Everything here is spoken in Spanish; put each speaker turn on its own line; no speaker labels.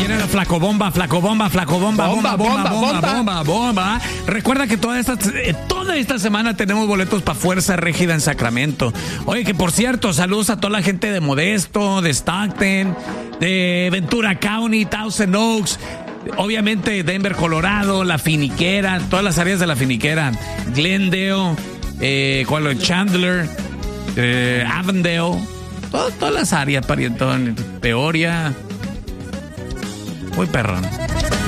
Viene la flacobomba, bomba. Recuerda que toda esta semana tenemos boletos para Fuerza Régida en Sacramento. Oye, que por cierto, saludos a toda la gente de Modesto, de Stockton, de Ventura County, Thousand Oaks, obviamente Denver, Colorado, La Finiquera, todas las áreas de La Finiquera, Glendale, Chandler, Avondale, todas las áreas, parientón, Peoria. Muy perrón.